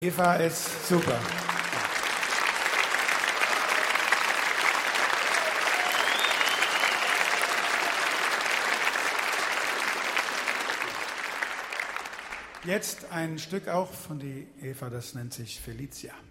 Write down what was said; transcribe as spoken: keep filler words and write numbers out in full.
Eva ist super. Jetzt ein Stück auch von die Eva, das nennt sich Felicia.